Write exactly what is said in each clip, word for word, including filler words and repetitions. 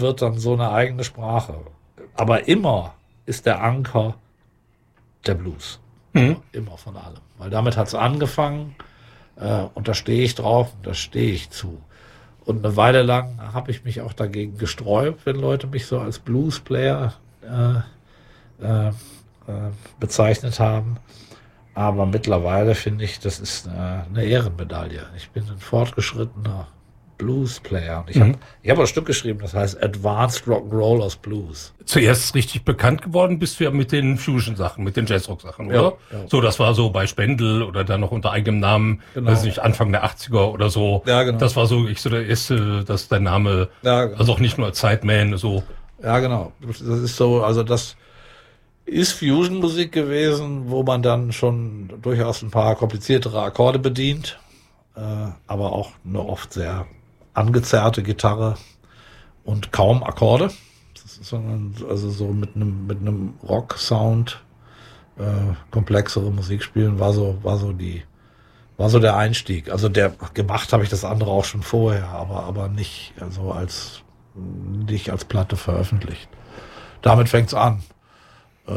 wird dann so eine eigene Sprache. Aber immer ist der Anker der Blues. Mhm. Immer von allem. Weil damit hat es angefangen äh, und da stehe ich drauf und da stehe ich zu. Und eine Weile lang habe ich mich auch dagegen gesträubt, wenn Leute mich so als Bluesplayer äh, äh, äh, bezeichnet haben. Aber mittlerweile finde ich, das ist eine, eine Ehrenmedaille. Ich bin ein fortgeschrittener Bluesplayer. Und ich Mhm. habe ich hab ein Stück geschrieben, das heißt Advanced Rock'n'Roll aus Blues. Zuerst richtig bekannt geworden bist du ja mit den Fusion-Sachen, mit den Jazzrock-Sachen, oder? Ja, ja. So, das war so bei Spendel oder dann noch unter eigenem Namen, Genau. weiß nicht, Anfang der achtziger oder so. Ja, genau. Das war so, ich so der erste, dass dein Name, Ja, genau. also auch nicht nur als Sideman, so. Ja, genau. Das ist so, also das ist Fusion-Musik gewesen, wo man dann schon durchaus ein paar kompliziertere Akkorde bedient, äh, aber auch eine oft sehr angezerrte Gitarre und kaum Akkorde, das ist, sondern also so mit einem mit einem Rock-Sound äh, komplexere Musik spielen war so war so die war so der Einstieg. Also der gemacht habe ich das andere auch schon vorher, aber aber nicht also als nicht als Platte veröffentlicht. Damit fängt's an. Äh,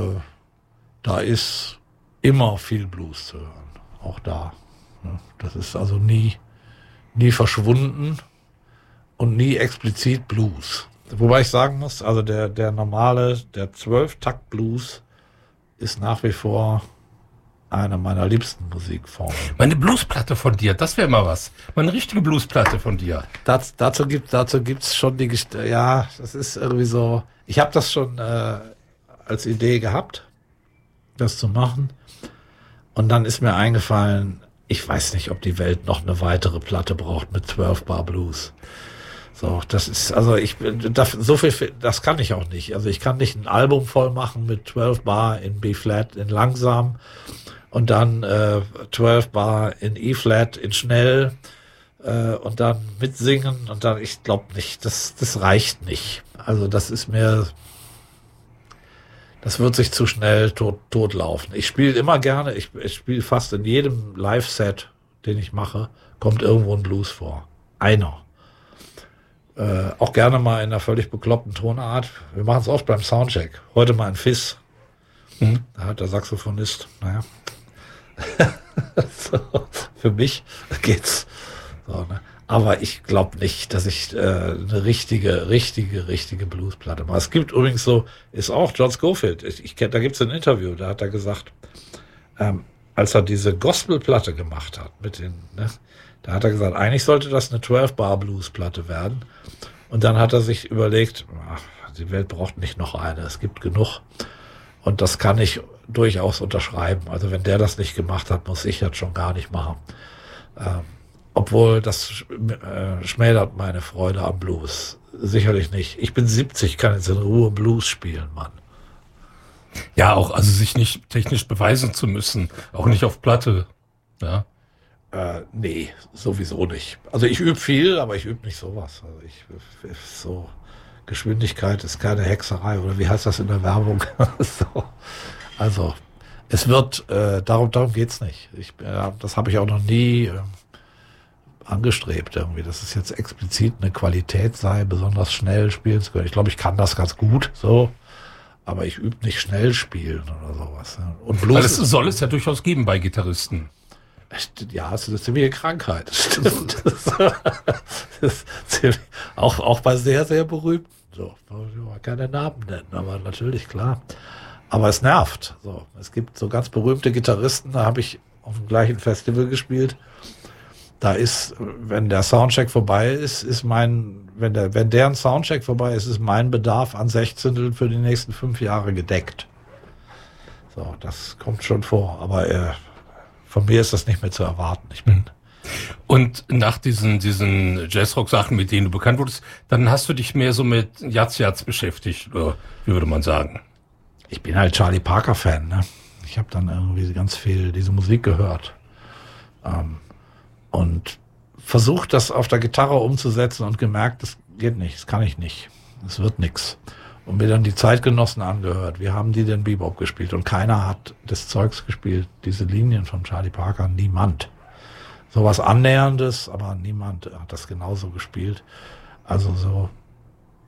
da ist immer viel Blues zu hören, auch da. Ne? Das ist also nie nie verschwunden. Und nie explizit Blues. Wobei ich sagen muss, also der, der normale, der Zwölf-Takt-Blues ist nach wie vor eine meiner liebsten Musikformen. Meine Bluesplatte von dir, das wäre mal was. Meine richtige Bluesplatte von dir. Das, dazu gibt dazu gibt's schon die Gest- ja, das ist irgendwie so. Ich habe das schon äh, als Idee gehabt, das zu machen. Und dann ist mir eingefallen, ich weiß nicht, ob die Welt noch eine weitere Platte braucht mit zwölf Bar Blues. So, das ist, also ich, das, so viel, das kann ich auch nicht. Also ich kann nicht ein Album voll machen mit zwölf Bar in B-Flat in langsam und dann äh, zwölf Bar in E-Flat in schnell äh, und dann mitsingen und dann, ich glaube nicht, das, das reicht nicht. Also das ist mir, das wird sich zu schnell tot, totlaufen. Ich spiele immer gerne, ich, ich spiele fast in jedem Live-Set, den ich mache, kommt irgendwo ein Blues vor. Einer. Äh, auch gerne mal in einer völlig bekloppten Tonart. Wir machen es oft beim Soundcheck. Heute mal ein Fizz. Mhm. Da hat der Saxophonist, naja. so, für mich geht's. So, ne? Aber ich glaube nicht, dass ich äh, eine richtige, richtige, richtige Bluesplatte mache. Es gibt übrigens so, ist auch John Scofield. Ich, ich kenn, da gibt's ein Interview, da hat er gesagt, ähm, als er diese Gospelplatte gemacht hat, mit den, ne, da hat er gesagt, eigentlich sollte das eine zwölf Bar Bluesplatte werden. Und dann hat er sich überlegt, ach, die Welt braucht nicht noch eine, es gibt genug. Und das kann ich durchaus unterschreiben. Also wenn der das nicht gemacht hat, muss ich das schon gar nicht machen. Ähm, obwohl das äh, schmälert meine Freude am Blues. Sicherlich nicht. Ich bin siebzig, kann jetzt in Ruhe Blues spielen, Mann. Ja, auch, also sich nicht technisch beweisen zu müssen. Auch nicht auf Platte. Ja. Äh, nee, sowieso nicht. Also ich übe viel, aber ich übe nicht sowas. Also ich, so, Geschwindigkeit ist keine Hexerei, oder wie heißt das in der Werbung? so. Also, es wird, äh, darum, darum geht's nicht. Ich, äh, das habe ich auch noch nie äh, angestrebt irgendwie, dass es jetzt explizit eine Qualität sei, besonders schnell spielen zu können. Ich glaube, ich kann das ganz gut, so. Aber ich übe nicht schnell spielen oder sowas. Und Blues. Weil es soll es ja durchaus geben bei Gitarristen. Ja, es ist eine ziemliche Krankheit. Stimmt. Das ist ziemlich, auch, auch bei sehr, sehr berühmten. So, ich will mal keine Namen nennen, aber natürlich, klar. Aber es nervt. So, es gibt so ganz berühmte Gitarristen, da habe ich auf dem gleichen Festival gespielt. Da ist, wenn der Soundcheck vorbei ist, ist mein, wenn der, wenn deren Soundcheck vorbei ist, ist mein Bedarf an Sechzehnteln für die nächsten fünf Jahre gedeckt. So, das kommt schon vor, aber äh, von mir ist das nicht mehr zu erwarten. Ich bin. Und nach diesen, diesen Jazzrock-Sachen, mit denen du bekannt wurdest, dann hast du dich mehr so mit Jazz-Jazz beschäftigt, oder wie würde man sagen? Ich bin halt Charlie Parker-Fan, ne? Ich habe dann irgendwie ganz viel diese Musik gehört. Ähm, und versucht, das auf der Gitarre umzusetzen und gemerkt, das geht nicht, das kann ich nicht. Das wird nix. Und mir dann die Zeitgenossen angehört. Wie haben die denn Bebop gespielt? Und keiner hat das Zeugs gespielt, diese Linien von Charlie Parker, niemand. Sowas Annäherndes, aber niemand hat das genauso gespielt. Also so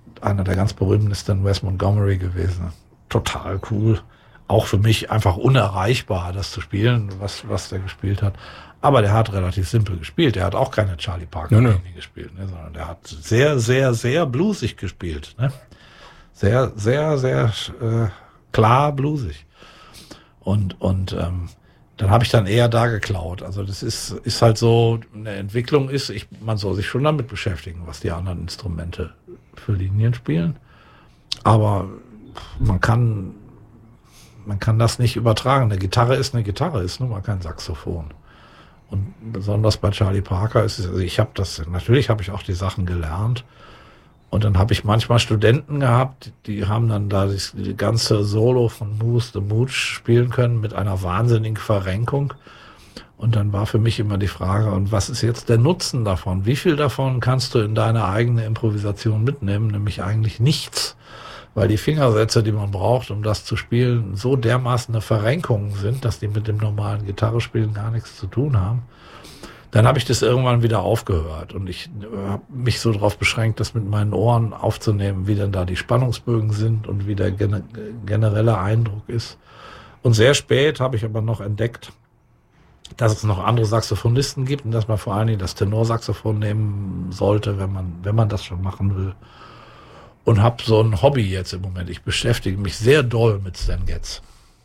einer der ganz berühmten ist dann Wes Montgomery gewesen. Total cool. Auch für mich einfach unerreichbar, das zu spielen, was, was der gespielt hat. Aber der hat relativ simpel gespielt. Der hat auch keine Charlie Parker ja, ne. gespielt, ne, sondern der hat sehr, sehr, sehr bluesig gespielt. Ne? Sehr, sehr, sehr äh, klar bluesig. Und, und ähm, dann habe ich dann eher da geklaut. Also das ist, ist halt so, eine Entwicklung ist, ich, man soll sich schon damit beschäftigen, was die anderen Instrumente für Linien spielen. Aber man kann, man kann das nicht übertragen. Eine Gitarre ist eine Gitarre, ist nun mal kein Saxophon. Und besonders bei Charlie Parker ist es, also ich habe das, natürlich habe ich auch die Sachen gelernt. Und dann habe ich manchmal Studenten gehabt, die haben dann da das, die ganze Solo von Moose the Mooch spielen können mit einer wahnsinnigen Verrenkung. Und dann war für mich immer die Frage, und was ist jetzt der Nutzen davon? Wie viel davon kannst du in deine eigene Improvisation mitnehmen? Nämlich eigentlich nichts. Weil die Fingersätze, die man braucht, um das zu spielen, so dermaßen eine Verrenkung sind, dass die mit dem normalen Gitarrespielen gar nichts zu tun haben. Dann habe ich das irgendwann wieder aufgehört und ich habe mich so darauf beschränkt, das mit meinen Ohren aufzunehmen, wie denn da die Spannungsbögen sind und wie der gen- generelle Eindruck ist. Und sehr spät habe ich aber noch entdeckt, dass es noch andere Saxophonisten gibt und dass man vor allen Dingen das Tenorsaxophon nehmen sollte, wenn man, wenn man das schon machen will. Und habe so ein Hobby jetzt im Moment. Ich beschäftige mich sehr doll mit Stan Getz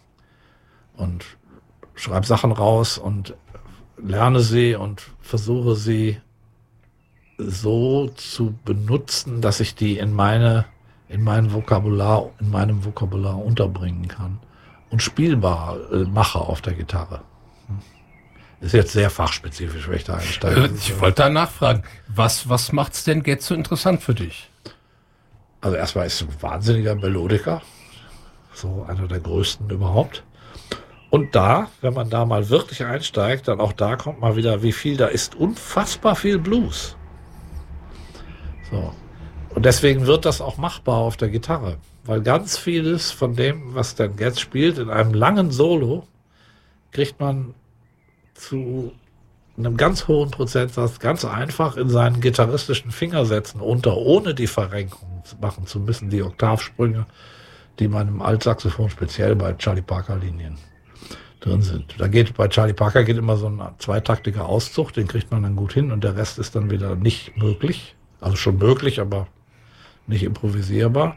und schreibe Sachen raus und lerne sie und versuche sie so zu benutzen, dass ich die in meine, in mein Vokabular, in meinem Vokabular unterbringen kann und spielbar äh, mache auf der Gitarre. Ist jetzt sehr fachspezifisch, wenn ich da einsteige. Ich wollte da nachfragen, was, was macht Stan Getz so interessant für dich? Also erstmal ist er ein wahnsinniger Melodiker, so einer der größten überhaupt. Und da, wenn man da mal wirklich einsteigt, dann auch da kommt mal wieder, wie viel da ist. Unfassbar viel Blues. So. Und deswegen wird das auch machbar auf der Gitarre. Weil ganz vieles von dem, was Stan Getz spielt, in einem langen Solo, kriegt man zu einem ganz hohen Prozentsatz ganz einfach in seinen gitarristischen Fingersätzen unter, ohne die Verrenkung machen zu müssen, die Oktavsprünge, die man im Altsaxophon speziell bei Charlie Parker Linien drin sind. Da geht bei Charlie Parker geht immer so ein zweitaktiger Auszug, den kriegt man dann gut hin und der Rest ist dann wieder nicht möglich. Also schon möglich, aber nicht improvisierbar.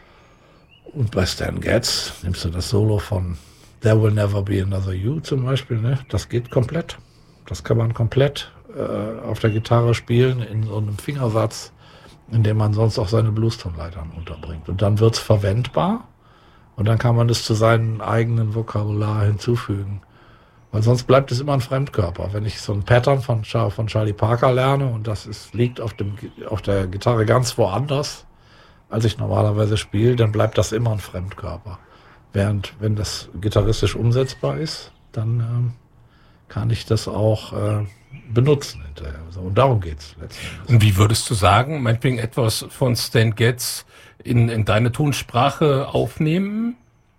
Und bei Stan Getz nimmst du das Solo von There Will Never Be Another You zum Beispiel, ne? Das geht komplett. Das kann man komplett äh, auf der Gitarre spielen in so einem Fingersatz, in dem man sonst auch seine Bluestonleitern unterbringt. Und dann wird's verwendbar. Und dann kann man es zu seinem eigenen Vokabular hinzufügen. Weil sonst bleibt es immer ein Fremdkörper. Wenn ich so ein Pattern von, von Charlie Parker lerne und das ist, liegt auf, dem, auf der Gitarre ganz woanders, als ich normalerweise spiele, dann bleibt das immer ein Fremdkörper. Während, wenn das gitarristisch umsetzbar ist, dann ähm, kann ich das auch äh, benutzen hinterher. So, und darum geht's letztendlich. Und wie würdest du sagen, meinetwegen etwas von Stan Getz in, in deine Tonsprache aufnehmen?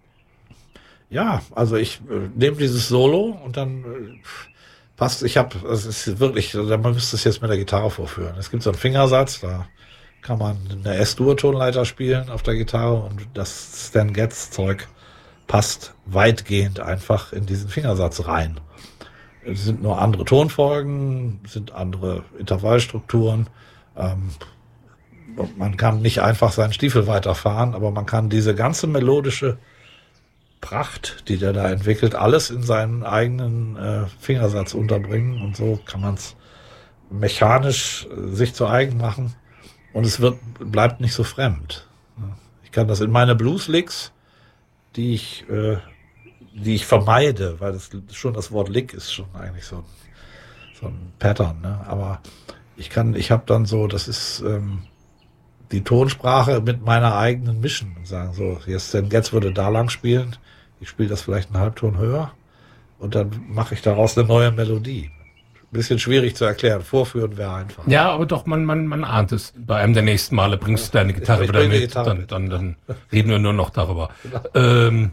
Ja, also ich äh, nehme dieses Solo und dann äh, passt, ich habe, es ist wirklich, man müsste es jetzt mit der Gitarre vorführen. Es gibt so einen Fingersatz, da kann man eine S-Dur-Tonleiter spielen auf der Gitarre und das Stan Getz-Zeug passt weitgehend einfach in diesen Fingersatz rein. Es sind nur andere Tonfolgen, sind andere Intervallstrukturen. Ähm, man kann nicht einfach seinen Stiefel weiterfahren, aber man kann diese ganze melodische Pracht, die der da entwickelt, alles in seinen eigenen äh, Fingersatz unterbringen und so kann man es mechanisch äh, sich zu eigen machen und es wird bleibt nicht so fremd. Ich kann das in meine Blues-Licks, die ich äh, die ich vermeide, weil das schon das Wort Lick ist schon eigentlich so ein, so ein Pattern, ne? Aber ich kann, ich habe dann so, das ist ähm, die Tonsprache mit meiner eigenen mischen und sagen so, jetzt Stan Getz würde da lang spielen, ich spiele das vielleicht einen Halbton höher und dann mache ich daraus eine neue Melodie. Ein bisschen schwierig zu erklären, vorführen wäre einfach. Ja, aber doch, man, man, man ahnt es. Bei einem der nächsten Male bringst du deine Gitarre ich wieder mit, Gitarre dann, mit. dann, dann reden wir nur noch darüber. Ähm,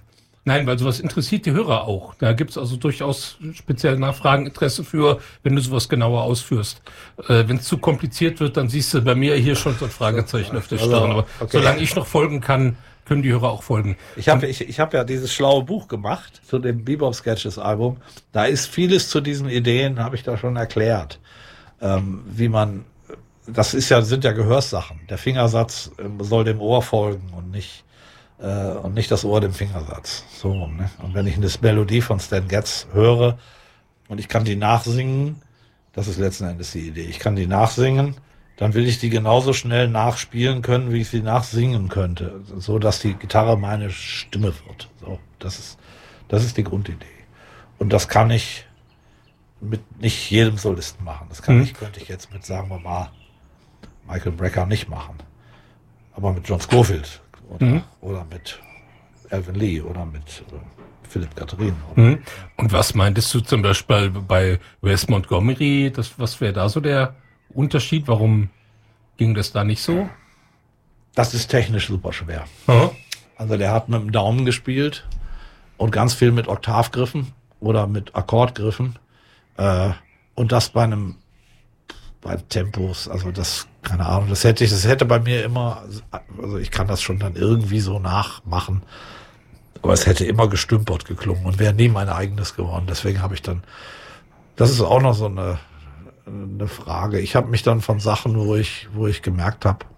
Nein, weil sowas interessiert die Hörer auch. Da gibt's also durchaus spezielle Nachfragen, Interesse für, wenn du sowas genauer ausführst. Äh, wenn es zu kompliziert wird, dann siehst du bei mir hier schon so ein Fragezeichen auf der Also, Stirn. Aber okay. solange ich noch folgen kann, können die Hörer auch folgen. Ich habe ich, ich hab ja dieses schlaue Buch gemacht zu dem Bebop-Sketches-Album. Da ist vieles zu diesen Ideen, habe ich da schon erklärt. Ähm, wie man, das ist ja, sind ja Gehörsachen. Der Fingersatz ähm, soll dem Ohr folgen und nicht äh, und nicht das Ohr dem Fingersatz. So, ne? Und wenn ich eine Melodie von Stan Getz höre und ich kann die nachsingen, das ist letzten Endes die Idee. Ich kann die nachsingen, dann will ich die genauso schnell nachspielen können, wie ich sie nachsingen könnte, so dass die Gitarre meine Stimme wird. So, das ist, das ist die Grundidee. Und das kann ich mit nicht jedem Solisten machen. Das kann Mhm. ich, könnte ich jetzt mit, sagen wir mal, Michael Brecker nicht machen. Aber mit John Scofield oder, Mhm. oder mit Alvin Lee oder mit äh, Philipp Catherine. Oder, Mhm. Und was meintest du zum Beispiel bei Wes Montgomery? Das, was wäre da so der Unterschied? Warum ging das da nicht so? Das ist technisch super schwer. Aha. Also der hat mit dem Daumen gespielt und ganz viel mit Oktavgriffen oder mit Akkordgriffen. Äh, und das bei einem, bei Tempos, also das, keine Ahnung, das hätte ich, das hätte bei mir immer, also ich kann das schon dann irgendwie so nachmachen, aber es hätte immer gestümpert geklungen und wäre nie mein eigenes geworden. Deswegen habe ich dann, das ist auch noch so eine, eine Frage. Ich habe mich dann von Sachen, wo ich, wo ich gemerkt habe,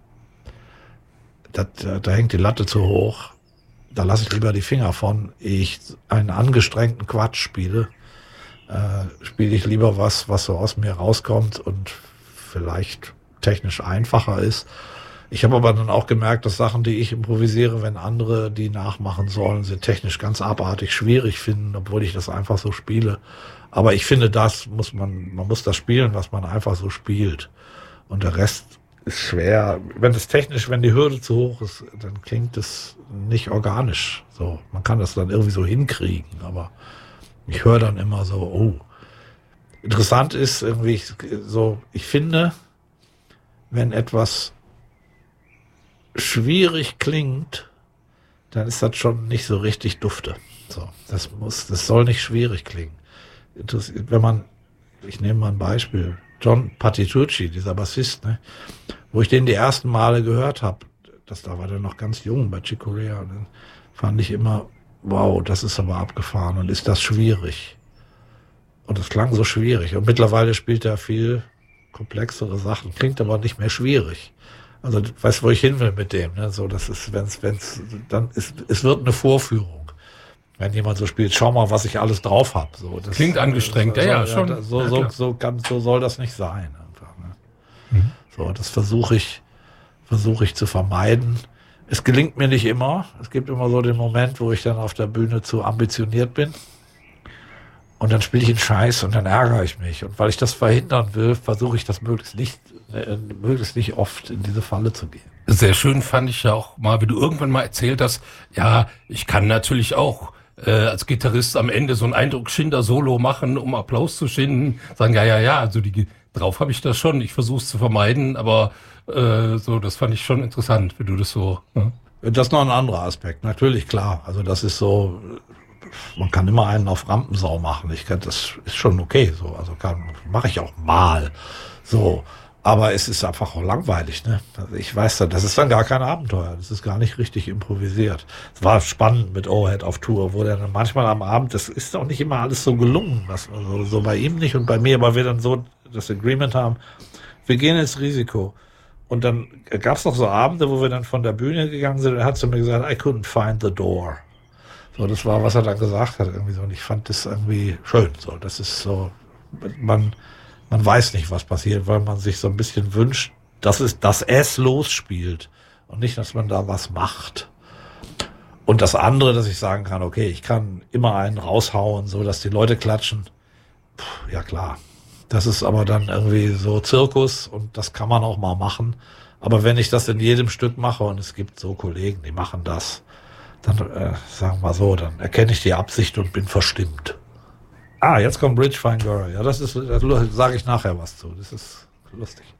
da, da, da hängt die Latte zu hoch, da lasse ich lieber die Finger von, ehe ich einen angestrengten Quatsch spiele, äh, spiele ich lieber was, was so aus mir rauskommt und vielleicht technisch einfacher ist. Ich habe aber dann auch gemerkt, dass Sachen, die ich improvisiere, wenn andere die nachmachen sollen, sie technisch ganz abartig schwierig finden, obwohl ich das einfach so spiele. Aber ich finde, das muss man, man muss das spielen, was man einfach so spielt. Und der Rest ist schwer. Wenn es technisch, wenn die Hürde zu hoch ist, dann klingt es nicht organisch. So, man kann das dann irgendwie so hinkriegen, aber ich höre dann immer so, oh. Interessant ist irgendwie ich, so, ich finde, wenn etwas schwierig klingt, dann ist das schon nicht so richtig dufte. So, das muss, das soll nicht schwierig klingen. Wenn man, ich nehme mal ein Beispiel, John Patitucci, dieser Bassist, ne, wo ich den die ersten Male gehört habe, das da war der noch ganz jung bei Chick Corea, und dann fand ich immer, wow, das ist aber abgefahren und ist das schwierig. Und das klang so schwierig. Und mittlerweile spielt er viel komplexere Sachen, klingt aber nicht mehr schwierig. Also, du weißt, wo ich hin will mit dem, ne? So, das ist, wenn's, wenn's, dann ist, es wird eine Vorführung. Wenn jemand so spielt, schau mal, was ich alles drauf habe. So, das klingt angestrengt, so, ja, ja, so, schon. Ja, so, Ja, so, klar. so, kann, so soll das nicht sein. Einfach, ne? Mhm. So, das versuche ich, versuche ich zu vermeiden. Es gelingt mir nicht immer. Es gibt immer so den Moment, wo ich dann auf der Bühne zu ambitioniert bin. Und dann spiele ich einen Scheiß und dann ärgere ich mich. Und weil ich das verhindern will, versuche ich das möglichst nicht, äh, möglichst nicht oft in diese Falle zu gehen. Sehr schön fand ich ja auch mal, wie du irgendwann mal erzählt hast, ja, ich kann natürlich auch äh, als Gitarrist am Ende so ein Eindruck-Schinder-Solo machen, um Applaus zu schinden. Sagen, ja, ja, ja, also die drauf habe ich das schon. Ich versuche es zu vermeiden, aber äh, so, das fand ich schon interessant, wie du das so. Ne? Das ist noch ein anderer Aspekt. Natürlich, klar. Also das ist so, man kann immer einen auf Rampensau machen. Ich kann, das ist schon okay. So, also kann, mache ich auch mal. So. Aber es ist einfach auch langweilig, ne? Also ich weiß, das ist dann gar kein Abenteuer. Das ist gar nicht richtig improvisiert. Es war spannend mit Overhead auf Tour, wo dann manchmal am Abend, das ist auch nicht immer alles so gelungen, was, also so bei ihm nicht und bei mir, aber wir dann so das Agreement haben, wir gehen ins Risiko. Und dann gab es noch so Abende, wo wir dann von der Bühne gegangen sind und er hat zu mir gesagt, I couldn't find the door. So, das war, was er dann gesagt hat, irgendwie so. Und ich fand das irgendwie schön, so. Das ist so, man, Man weiß nicht, was passiert, weil man sich so ein bisschen wünscht, dass es, dass es losspielt und nicht, dass man da was macht. Und das andere, dass ich sagen kann, okay, ich kann immer einen raushauen, so dass die Leute klatschen. Puh, ja klar. Das ist aber dann irgendwie so Zirkus und das kann man auch mal machen. Aber wenn ich das in jedem Stück mache und es gibt so Kollegen, die machen das, dann äh, sagen wir mal so, dann erkenne ich die Absicht und bin verstimmt. Ah, jetzt kommt Bridge Fine Girl. Ja, das ist, da sage ich nachher was zu. Das ist lustig.